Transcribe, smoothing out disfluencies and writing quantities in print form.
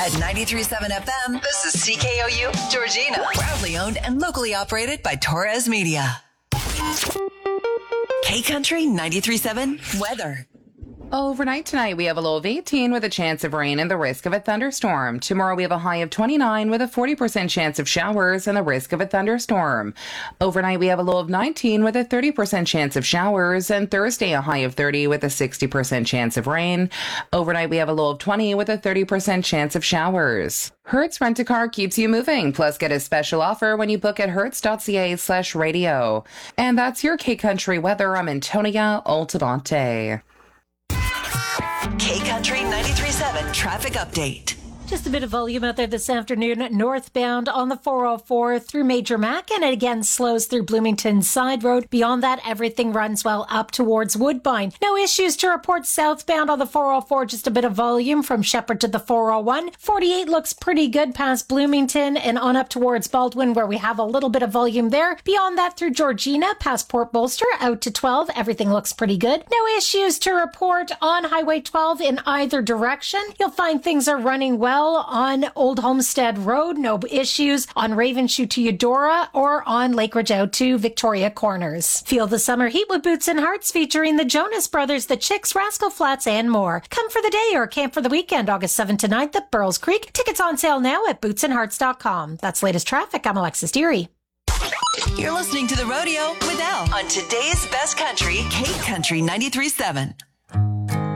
At 93.7 FM, this is CKOU Georgina. Proudly owned and locally operated by Torres Media. K-Country 93.7 weather. Overnight tonight, we have a low of 18 with a chance of rain and the risk of a thunderstorm. Tomorrow, we have a high of 29 with a 40% chance of showers and the risk of a thunderstorm. Overnight, we have a low of 19 with a 30% chance of showers, and Thursday, a high of 30 with a 60% chance of rain. Overnight, we have a low of 20 with a 30% chance of showers. Hertz Rent-A-Car keeps you moving. Plus, get a special offer when you book at hertz.ca/radio. And that's your K-Country weather. I'm Antonia Altamonte. K-Country 93.7 traffic update. Just a bit of volume out there this afternoon, northbound on the 404 through Major Mac, and it again slows through Bloomington Side Road. Beyond that, everything runs well up towards Woodbine. No issues to report southbound on the 404, just a bit of volume from Shepherd to the 401. 48 looks pretty good past Bloomington and on up towards Baldwin, where we have a little bit of volume there. Beyond that, through Georgina, past Port Bolster, out to 12, everything looks pretty good. No issues to report on Highway 12 in either direction. You'll find things are running well on Old Homestead Road, no issues on Ravenshoe to Eudora or on Lakeridge out to Victoria Corners. Feel the summer heat with Boots and Hearts featuring the Jonas Brothers, the Chicks, Rascal Flats, and more. Come for the day or camp for the weekend, August 7th to 9th at Burles Creek. Tickets on sale now at bootsandhearts.com. That's latest traffic. I'm Alexis Deary. You're listening to The Rodeo with Elle on today's best country, K-Country 93.7.